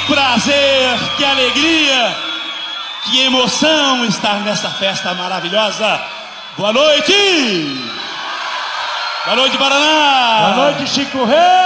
prazer, que alegria, que emoção estar nessa festa maravilhosa. Boa noite! Boa noite, Paraná! Boa noite, Chico Rei!